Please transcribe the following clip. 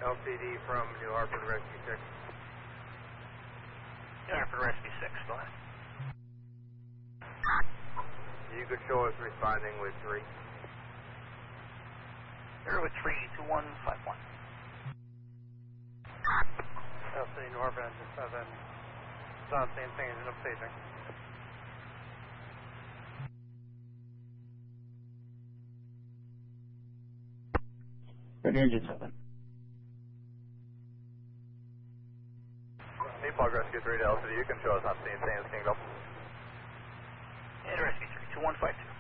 LCD from New Hartford Rescue 6. New Hartford Rescue 6, go ahead. You could show us responding with 3. Zero with 32151. LCD New Hartford Engine 7. John St. Engine up staging. Ready Engine 7. Nepal Rescue 3 to LCD, you can show us on scene, Sands Kingdom. And Rescue 3, 2152.